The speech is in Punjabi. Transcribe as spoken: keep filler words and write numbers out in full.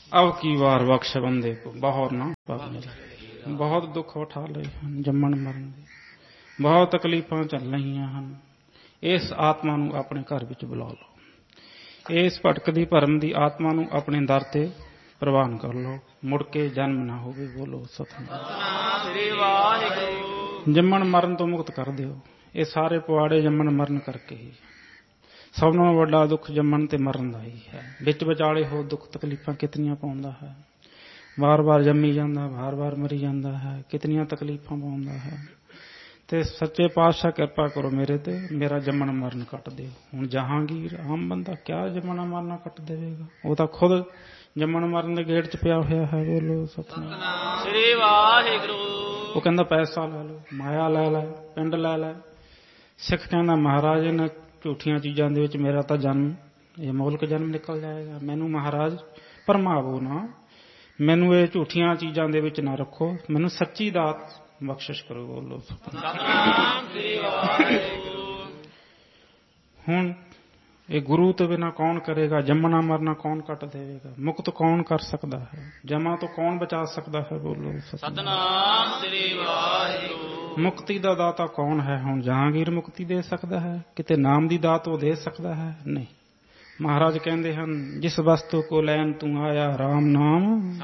अब की बार बख्श बंदे को बहुत ना बहुत दुख उठा लए ਹਨ ਜੰਮਣ ਮਰਨ ਦੇ ਬਹੁਤ ਤਕਲੀਫਾਂ ਚੱਲ ਰਹੀਆਂ ਹਨ। ਇਸ ਆਤਮਾ ਨੂੰ ਆਪਣੇ ਘਰ ਵਿੱਚ ਬੁਲਾ ਲਓ। ਇਸ ਭਟਕਦੀ ਭਰਮ ਦੀ ਆਤਮਾ ਨੂੰ ਆਪਣੇ ਦਰ ਤੇ ਪ੍ਰਵਾਨ ਕਰ ਲਓ। ਮੁੜ ਕੇ ਜਨਮ ਨਾ ਹੋਵੇ। ਬੋਲੋ ਸਤਿਨਾਮ ਸ੍ਰੀ ਵਾਹਿਗੁਰੂ। ਜੰਮਣ ਮਰਨ ਤੋਂ ਮੁਕਤ ਕਰ ਦਿਓ। ਇਹ ਸਾਰੇ ਪੁਆੜੇ ਜੰਮਣ ਮਰਨ ਕਰਕੇ ਹੀ। ਸਭ ਨਾਲੋਂ ਵੱਡਾ ਦੁੱਖ ਜੰਮਣ ਤੇ ਮਰਨ ਦਾ ਹੀ ਹੈ। ਵਿੱਚ ਵਿਚਾਲੇ ਹੋ ਦੁੱਖ ਤਕਲੀਫਾਂ ਕਿਤਨੀਆਂ ਪਾਉਂਦਾ ਹੈ। ਵਾਰ ਵਾਰ ਜੰਮੀ ਜਾਂਦਾ, ਵਾਰ ਵਾਰ ਮਰੀ ਜਾਂਦਾ ਹੈ। ਕਿਤਨੀਆਂ ਤਕਲੀਫਾਂ ਪਾਉਂਦਾ ਹੈ। ਤੇ ਸੱਚੇ ਪਾਤਸ਼ਾਹ ਕਿਰਪਾ ਕਰੋ ਮੇਰੇ ਤੇ, ਮੇਰਾ ਜੰਮਣ ਮਰਨ ਕੱਟ ਦਿਓ। ਹੁਣ ਜਹਾਂਗੀਰ ਆਮ ਬੰਦਾ ਕਿਆ ਜੰਮਣਾ ਮਰਨਾ ਕੱਟ ਦੇਵੇਗਾ। ਉਹ ਤਾਂ ਖੁਦ ਜੰਮਣ ਮਰਨ ਦੇ ਗੇਟ 'ਚ ਪਿਆ ਹੋਇਆ ਹੈ। ਬੋਲੋ ਸਤਿਨਾਮ ਸ੍ਰੀ ਵਾਹਿਗੁਰੂ। ਉਹ ਕਹਿੰਦਾ ਪੈਸਾ ਲੈ ਲਓ, ਮਾਇਆ ਲੈ ਲੈ, ਪਿੰਡ ਲੈ ਲੈ। ਸਿੱਖ ਕਹਿੰਦਾ ਮਹਾਰਾਜ ਇਹਨਾਂ ਝੂਠੀਆਂ ਚੀਜ਼ਾਂ ਦੇ ਵਿੱਚ ਮੇਰਾ ਤਾਂ ਜਨਮ, ਇਹ ਮੌਲਿਕ ਜਨਮ ਨਿਕਲ ਜਾਏਗਾ। ਮੈਨੂੰ ਮਹਾਰਾਜ ਭਰਮਾਵੋ ਨਾ, ਮੈਨੂੰ ਇਹ ਝੂਠੀਆਂ ਚੀਜ਼ਾਂ ਦੇ ਵਿੱਚ ਨਾ ਰੱਖੋ, ਮੈਨੂੰ ਸੱਚੀ ਦਾਤ ਬਖਸ਼ਿਸ਼ ਕਰੋ। ਬੋਲੋ ਸਤਿਨਾਮ ਸ੍ਰੀ ਵਾਹਿਗੁਰੂ। ਹੁਣ ਇਹ ਗੁਰੂ ਤੋਂ ਬਿਨਾਂ ਕੌਣ ਕਰੇਗਾ। ਜੰਮਣਾ ਮਰਨਾ ਕੌਣ ਕੱਟ ਦੇਵੇਗਾ। ਮੁਕਤ ਕੌਣ ਕਰ ਸਕਦਾ ਹੈ। ਜਮਾ ਤੋਂ ਕੌਣ ਬਚਾ ਸਕਦਾ ਹੈ। ਬੋਲੋ ਸਤਿਨਾਮ ਸ੍ਰੀ ਵਾਹਿਗੁਰੂ। ਮੁਕਤੀ ਦਾ ਦਾਤਾ ਕੌਣ ਹੈ। ਹੁਣ ਜਹਾਂਗੀਰ ਮੁਕਤੀ ਦੇ ਸਕਦਾ ਹੈ। ਕਿਤੇ ਨਾਮ ਦੀ ਦਾਤ ਉਹ ਦੇ ਸਕਦਾ ਹੈ। ਨਹੀਂ। ਮਹਾਰਾਜ ਕਹਿੰਦੇ ਹਨ ਜਿਸ ਵਸਤੂ ਕੋ ਲੈਣ ਤੂੰ ਆਇਆ ਰਾਮ ਨਾਮ